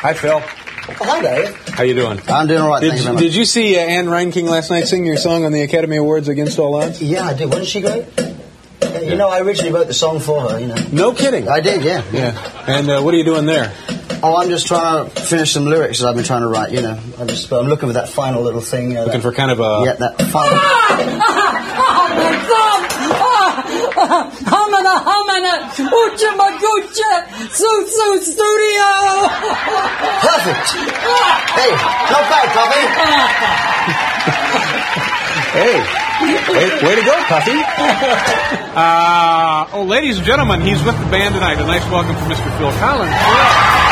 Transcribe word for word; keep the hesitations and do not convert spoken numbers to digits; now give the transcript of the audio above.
Hi, Phil. Oh, hi, Dave. How you doing? I'm doing all right, Did, thank you very did much. you see uh, Anne Reinking last night sing your song on the Academy Awards, Against All Odds? Yeah, I did. Wasn't she great? Yeah, you know, I originally wrote the song for her, you know. No kidding. I did, yeah. Yeah. And uh, what are you doing there? Oh, I'm just trying to finish some lyrics that I've been trying to write, you know. I'm just, but I'm looking for that final little thing. You know, Looking that, for kind of a... Yeah, that final... Hamana, hamana, uche maguche, su su studio. Perfect. Hey, not bad, Puffy. Hey, way, way to go, Puffy. Uh, oh, ladies and gentlemen, he's with the band tonight. A nice welcome for Mister Phil Collins.